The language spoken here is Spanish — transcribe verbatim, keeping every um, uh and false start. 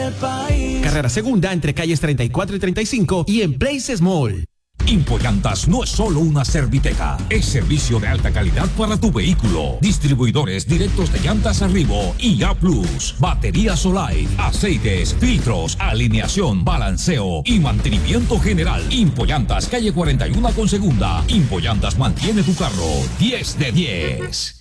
del país. Carrera Segunda entre calles treinta y cuatro y treinta y cinco y en Places Mall. Impollantas no es solo una serviteca, es servicio de alta calidad para tu vehículo. Distribuidores directos de llantas Arrivo y A Plus, baterías Olive, aceites, filtros, alineación, balanceo y mantenimiento general. Impollantas, calle cuarenta y uno con segunda. Impollantas mantiene tu carro diez de diez.